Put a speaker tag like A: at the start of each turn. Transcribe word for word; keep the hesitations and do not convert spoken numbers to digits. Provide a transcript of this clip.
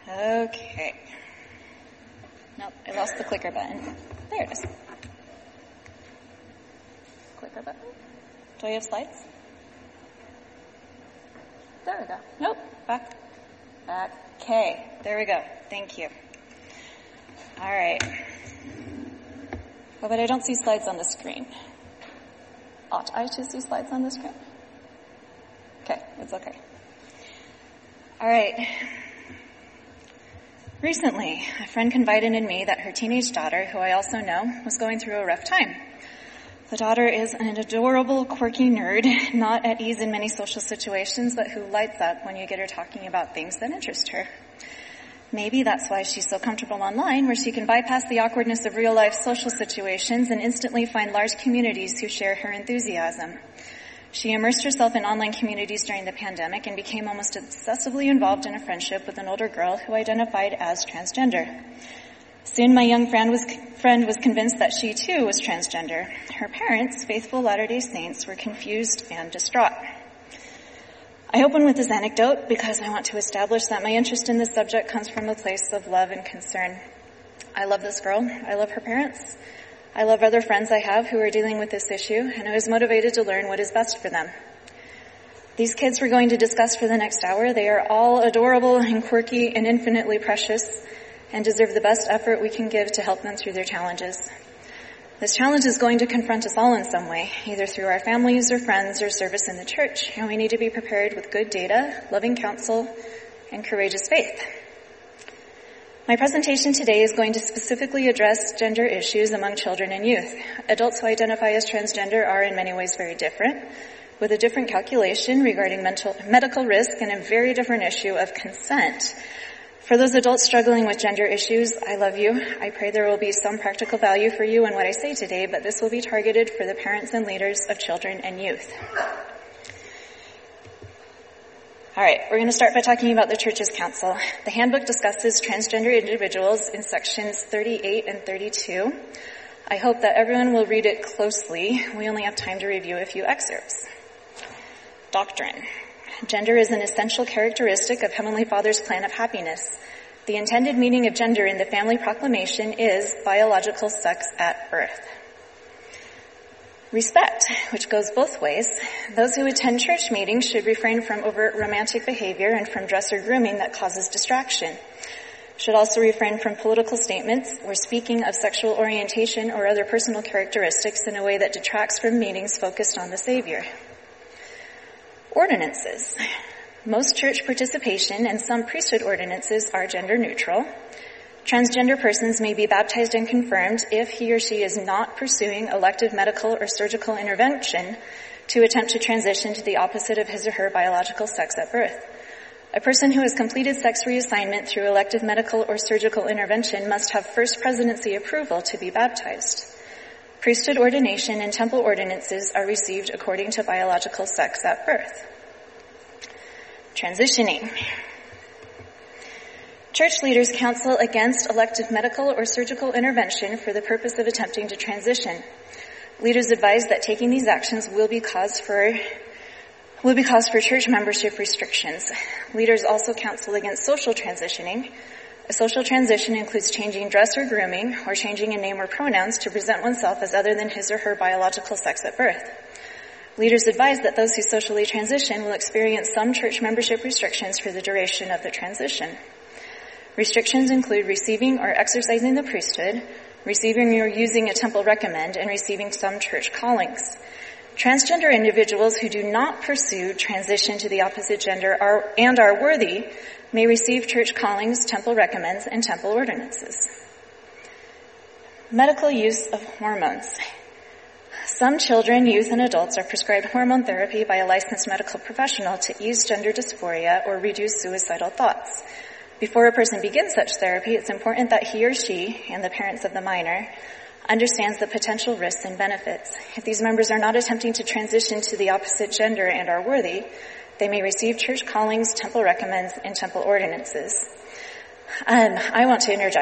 A: Okay. Nope, I lost the clicker button. There it is. Clicker button. Do I have slides? There we go. Nope, back. Back. Okay, there we go. Thank you. All right. Oh, but I don't see slides on the screen. Ought I to see slides on the screen? Okay, it's okay. All right. Recently, a friend confided in me that her teenage daughter, who I also know, was going through a rough time. The daughter is an adorable, quirky nerd, not at ease in many social situations, but who lights up when you get her talking about things that interest her. Maybe that's why she's so comfortable online, where she can bypass the awkwardness of real-life social situations and instantly find large communities who share her enthusiasm. She immersed herself in online communities during the pandemic and became almost obsessively involved in a friendship with an older girl who identified as transgender. Soon my young friend was, friend was convinced that she too was transgender. Her parents, faithful Latter-day Saints, were confused and distraught. I open with this anecdote because I want to establish that my interest in this subject comes from a place of love and concern. I love this girl. I love her parents. I love other friends I have who are dealing with this issue, and I was motivated to learn what is best for them. These kids we're going to discuss for the next hour, they are all adorable and quirky and infinitely precious and deserve the best effort we can give to help them through their challenges. This challenge is going to confront us all in some way, either through our families or friends or service in the church, and we need to be prepared with good data, loving counsel, and courageous faith. My presentation today is going to specifically address gender issues among children and youth. Adults who identify as transgender are in many ways very different, with a different calculation regarding mental, medical risk and a very different issue of consent. For those adults struggling with gender issues, I love you. I pray there will be some practical value for you in what I say today, but this will be targeted for the parents and leaders of children and youth. All right, we're going to start by talking about the Church's Council. The handbook discusses transgender individuals in sections thirty-eight and thirty-two. I hope that everyone will read it closely. We only have time to review a few excerpts. Doctrine. Gender is an essential characteristic of Heavenly Father's plan of happiness. The intended meaning of gender in the Family Proclamation is biological sex at birth. Respect, which goes both ways. Those who attend church meetings should refrain from overt romantic behavior and from dress or grooming that causes distraction. Should also refrain from political statements or speaking of sexual orientation or other personal characteristics in a way that detracts from meetings focused on the Savior. Ordinances. Most church participation and some priesthood ordinances are gender neutral. Transgender persons may be baptized and confirmed if he or she is not pursuing elective medical or surgical intervention to attempt to transition to the opposite of his or her biological sex at birth. A person who has completed sex reassignment through elective medical or surgical intervention must have First Presidency approval to be baptized. Priesthood ordination and temple ordinances are received according to biological sex at birth. Transitioning. Church leaders counsel against elective medical or surgical intervention for the purpose of attempting to transition. Leaders advise that taking these actions will be cause for will be cause for church membership restrictions. Leaders also counsel against social transitioning. A social transition includes changing dress or grooming or changing a name or pronouns to present oneself as other than his or her biological sex at birth. Leaders advise that those who socially transition will experience some church membership restrictions for the duration of the transition. Restrictions include receiving or exercising the priesthood, receiving or using a temple recommend, and receiving some church callings. Transgender individuals who do not pursue transition to the opposite gender are, and are worthy may receive church callings, temple recommends, and temple ordinances. Medical use of hormones. Some children, youth, and adults are prescribed hormone therapy by a licensed medical professional to ease gender dysphoria or reduce suicidal thoughts. Before a person begins such therapy, it's important that he or she, and the parents of the minor, understands the potential risks and benefits. If these members are not attempting to transition to the opposite gender and are worthy, they may receive church callings, temple recommends, and temple ordinances. Um, I want to interject.